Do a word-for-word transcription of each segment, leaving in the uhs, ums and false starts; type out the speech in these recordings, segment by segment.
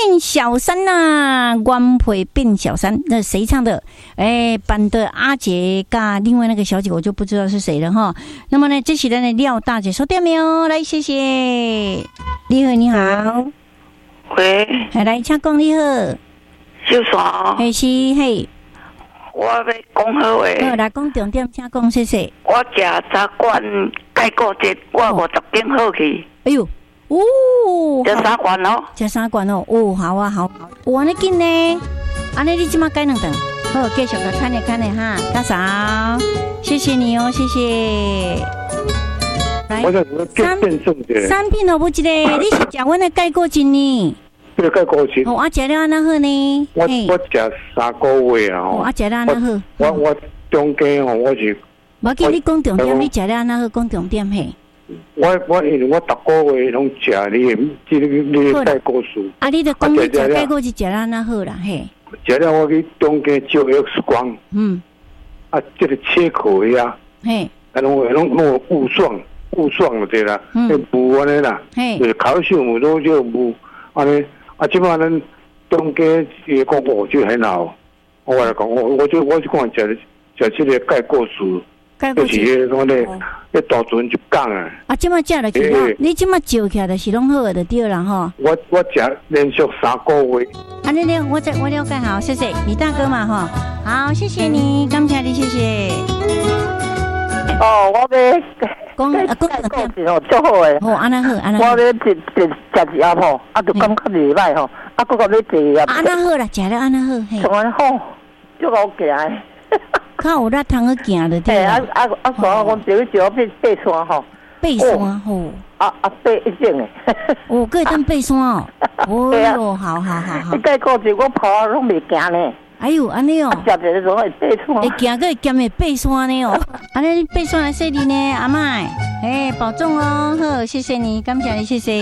变小三呐、啊，官配变小三，那谁唱的？哎，版的阿杰跟另外那个小姐，我就不知道是谁了哈。那么呢，这是咱的廖大姐收掉没有？来，谢谢。你好，你好。 喂。 来，请讲你好。 小爽。 嘿是嘿。 我要讲好话。 好，来讲重点，请讲谢谢。 我食早罐解骨节，我五十点好去。 哎呦。哦， 食三罐哦， 食三罐哦，哦，好啊，好，有安尼紧呢，安尼你即马改两顿，好，继续个看咧看咧哈，大嫂，谢谢你哦，谢谢。来， 三三片哦，不一个，你是食阮的解骨精呢？ 这个解骨精， 哦，啊，食了安那好呢？ 我我食三个月啊， 哦，啊，食了安那好？ 我我中间哦，我是， 无记你讲重点，你食了安那好？讲重点嘿。 我我因为我逐个月拢食你，即个你解骨素。 啊，你著讲你食解骨是食了那好啦，嘿。 食了我去中间照 X 光。嗯。啊，这个切口呀。嘿。啊，拢拢弄雾状，雾状就对啦。嗯。雾安尼啦。嘿。就是考试有多就雾安尼，啊，即摆咱中间伊讲哦就很好，我来讲我我就我就讲食食这个解骨素。就是讲咧，咧大船就讲啊。啊， 即马食落去啦，你即马照起来就是拢好的对啦吼。 我我食连续三个月。 啊，你了，我我了解好，谢谢李大哥嘛吼。好，谢谢你，感谢你，谢谢。 哦，我要讲啊，讲讲点哦，足好诶。 好，安那好，安那好。我要食食食一盒吼，啊，就感觉袂歹吼，啊，搁个要食啊。 安那好啦，食了安那好，嘿。 从安好，足好行。 较有力通去行就对啦。 啊啊啊！山我坐去坐去爬山吼。 爬山吼。 啊啊，爬一整诶。 哦，可以当爬山哦。哦哟，好好好好。 解骨节我跑拢袂行呢。 哎呦，安尼哦。 食一个总会爬山。 会行个会兼会爬山呢哦。安尼爬山来说你呢，阿麦，哎，保重哦。好，谢谢你，感谢你，谢谢。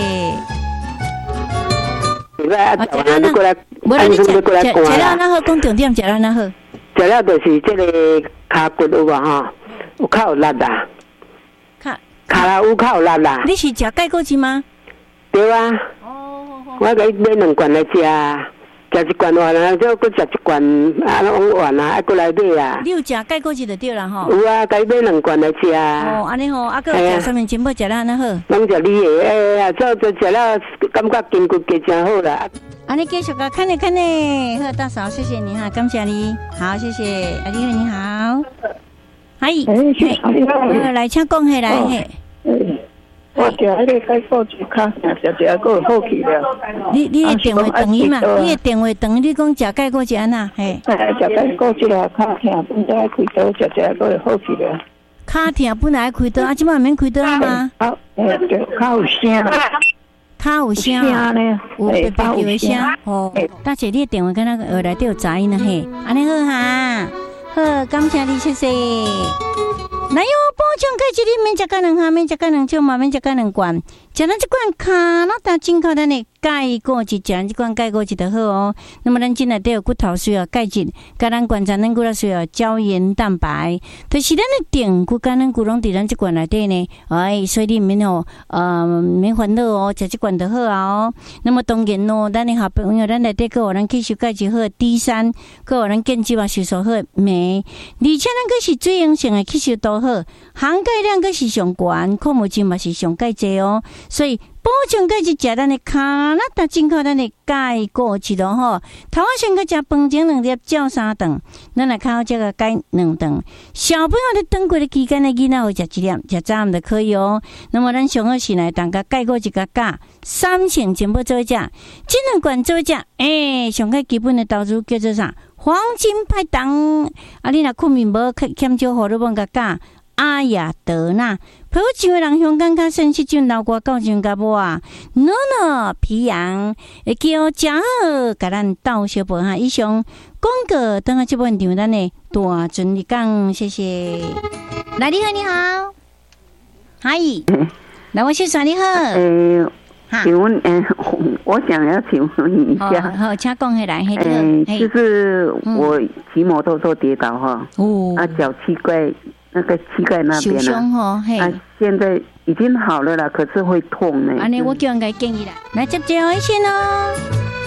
来，啊，你过来， 无啦，你食食食了那好，讲重点，食了那好。 食了就是这个骹骨有无吼，有较有力啦。骹骹有较有力啦。 你是食解骨精吗？ 对啊。哦。我给买两罐来食，食一罐完啊，再搁食一罐啊，拢完啊，还搁来买啊。 你有食解骨精就对啦吼。 有啊，给买两罐来食。 哦，安尼吼，啊，搁食三面金宝食了安那好。 拢食你的，哎呀，做做食了，感觉筋骨加真好啦。 啊，你继续个看呢看呢，好大嫂，谢谢你哈，感谢你，好，谢谢，阿丽你好，嗨，哎，来请讲下来嘿， 我食迄个解骨精较疼，食食个好去了。 你你的电话等伊嘛，你的电话等你讲食解骨精安那嘿， 食解骨精啦，较疼，本来开刀食食个好去了。 较疼本来开刀，啊，即摆免开刀吗？ 啊，诶，较有声。 较有声呢，有白白叫的声哦。大姐，你的电话跟那个耳内底有杂音呢嘿，安尼好哈，好，感谢你，谢谢。来哟，保证开一日免食个两下，免食个两酒嘛，免食个两罐，食咱这罐卡那大进口咱的钙果一食，这罐钙果一就好哦。那么咱今内底有骨头需要钙质，甲咱观察咱骨头需要胶原蛋白，就是咱的电骨甲咱骨拢伫咱这罐内底呢。哎，所以你免哦，呃，免烦恼哦，食这罐就好啊哦。那么当然哦，咱的好朋友咱内底个有咱吸收钙质好 D 三，个有咱健肌嘛吸收好镁，而且咱个是水溶性的吸收度好，含钙量个是上悬，矿物质嘛是上钙质哦，所以。保证个是食咱的卡那达进口咱的钙果质咯吼，头仔先个食饭前两粒，照三顿，咱来靠这个钙两顿。小朋友咧等过的期间呢，囡仔会食一粒，食早暗就可以哦。那么咱上好是来当个钙果一个加三成全部做食，这两罐做食，诶、欸，上个基本的投资叫做啥？黄金拍档啊！你若困眠无欠少荷尔蒙个加。阿雅德纳，陪我几位人香港较生气菌流过高菌甲无啊，诺诺皮羊会叫真好，甲咱斗小宝哈。以上广告等下这本场咱的大尊你讲，谢谢。来，你好，你好，嗨，来，我先生你好。 诶、欸，请问，嗯、呃，我想要请问一下， 好，好请讲起来， 嗯、呃，就是我骑摩托车跌倒哈，哦，啊，脚膝盖。那个膝盖那边呢、啊？啊，现在已经好了啦，可是会痛呢。 安尼我叫人家建议啦，来接接一线哦。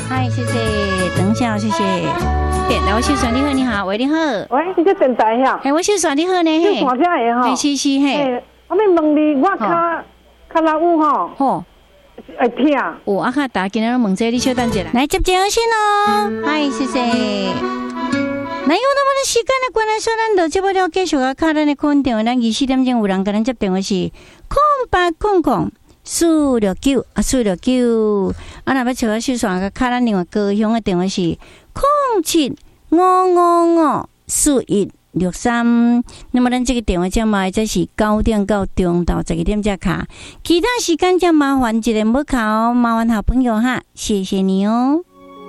嗨，谢谢，等一下，谢谢。对，来，我秀爽你好，你好，喂，你好。 喂，你这电台呀？ 哎，我秀爽你好呢， 嘿。秀爽这个哈。 是是嘿。 我咪问你，我较较老有吼。吼。会听。 哦，啊哈，大家今日问这，你稍等一下。来接电话先哦。嗨，谢谢。那有那么的时间的关系，说咱就接不了继续啊，卡咱的空电话，咱二四点钟有人跟咱接电话是空八空空四六九啊四六九，啊那要找我秀爽个卡咱另外高雄的电话是空七五五五四一六三。那么咱这个电话号码这是九点到中到十二点才卡，其他时间就麻烦一个不卡哦，麻烦好朋友哈，谢谢你哦。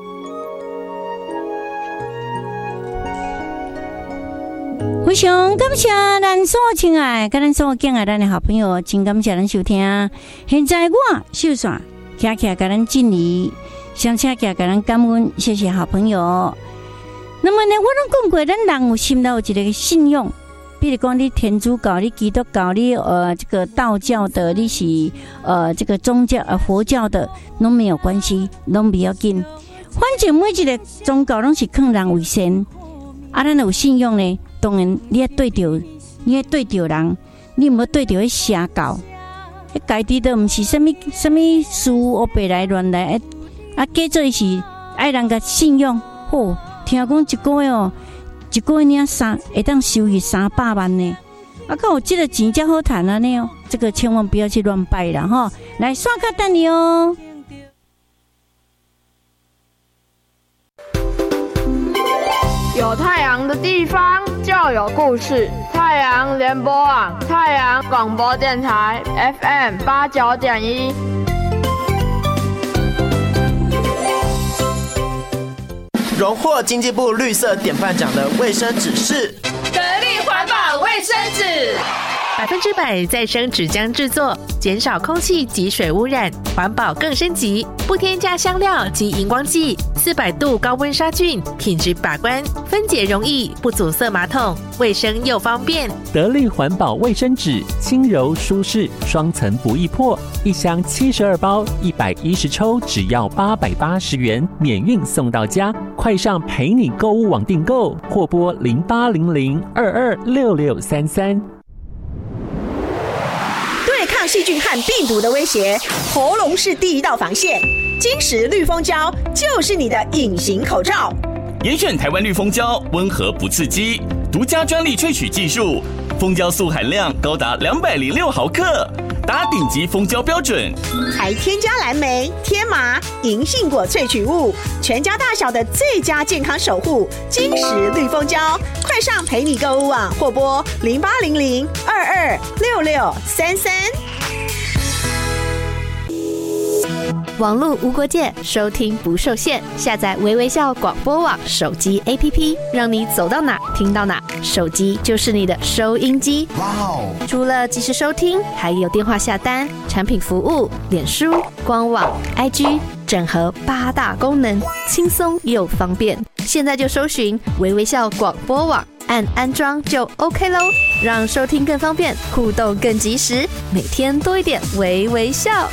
非常感谢咱所亲爱、跟咱所敬爱咱的好朋友，真感谢咱收听。现在我秀爽徛徛跟咱敬礼，上车徛跟咱感恩，谢谢好朋友。那么呢，我拢讲过，咱人有心内有一个信用，比如讲你天主教、你基督教、你呃这个道教的，你是呃这个宗教呃佛教的，拢没有关系，拢不要紧。反正每一个宗教拢是劝人为善，啊，咱有信用呢。当然，你要对着，你要对着人，你唔要对着迄邪教，迄家己都唔是什么什么事乌白来乱来，啊，假做是爱人个信用。吼，听讲一个月哦，一个月领三会当收益三百万呢，啊，敢有这个钱才好赚啊呢哦，这个千万不要去乱拜啦吼。来刷卡等你哦。 有太阳的地方就有故事。太阳联播网，太阳广播电台 F M 八九点一。 荣获经济部绿色典范奖的卫生纸是得力环保卫生纸。 百分之百再生纸浆制作，减少空气及水污染，环保更升级。不添加香料及荧光剂，四百度高温杀菌，品质把关，分解容易，不阻塞马桶，卫生又方便。 得力环保卫生纸，轻柔舒适，双层不易破，一箱七十二包，一百一十抽，只要八百八十元，免运送到家。快上陪你购物网订购，或拨零八零零二二六六三三。 对抗细菌和病毒的威胁，喉咙是第一道防线。金石绿蜂胶就是你的隐形口罩。 严选台湾绿蜂胶，温和不刺激，独家专利萃取技术，蜂胶素含量高达两百零六毫克，达顶级蜂胶标准。 还添加蓝莓、天麻、银杏果萃取物，全家大小的最佳健康守护。金石绿蜂胶，快上陪你购物网或拨零八零零二二六六三三。 网络无国界，收听不受限。下载微微笑广播网手机 A P P， 让你走到哪听到哪。手机就是你的收音机。哇哦！除了即时收听，还有电话下单、产品服务、脸书、官网、I G， 整合八大功能，轻松又方便。现在就搜寻微微笑广播网，按安装就 OK 咯，让收听更方便，互动更及时，每天多一点微微笑。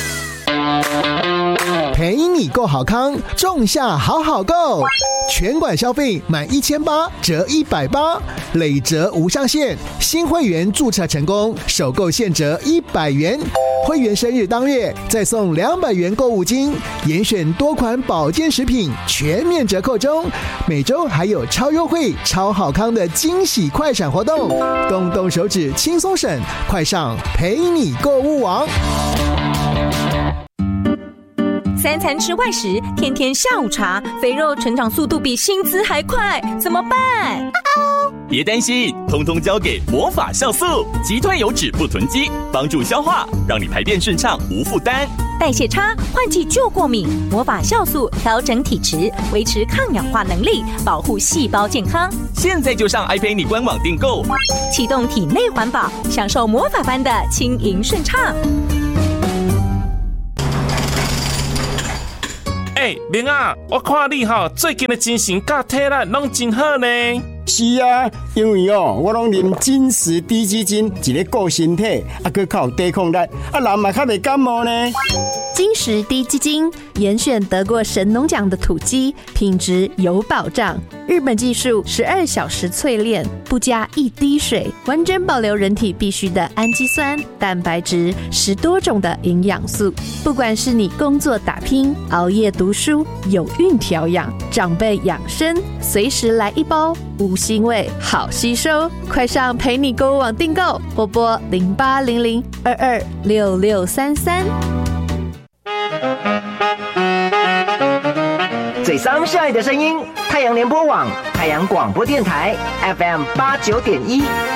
陪你购好康，仲夏好好购，全馆消费满一千八折一百八，累折无上限。新会员注册成功，首购现折一百元。会员生日当月再送两百元购物金，严选多款保健食品全面折扣中。每周还有超优惠、超好康的惊喜快闪活动，动动手指轻松省，快上陪你购物网。 三餐吃外食，天天下午茶，肥肉成长速度比薪资还快，怎么办？ 别担心，通通交给魔法酵素，击退油脂不囤积，帮助消化，让你排便顺畅无负担。 代谢差，换季就过敏，魔法酵素调整体质，维持抗氧化能力，保护细胞健康。 现在就上爱陪你官网订购， 启动体内环保，享受魔法般的轻盈顺畅。 哎、欸，明啊，我看你哈最近的精神甲体力拢真好呢。 是啊，因为哦，我拢啉金石低基金，一个顾身体，啊，佮靠抵抗力，啊，人嘛较袂感冒呢。 金石低基金严选得过神农奖的土鸡，品质有保障。日本技术十二小时淬炼，不加一滴水，完整保留人体必需的氨基酸、蛋白质、十多种的营养素。不管是你工作打拼、熬夜读书、有孕调养、长辈养生，随时来一包，无腥味，好吸收。快上陪你购物网订购，或拨零八零零二二六六三三。 最伤下雨的声音，太阳联播网、太阳广播电台 F M 八九点一。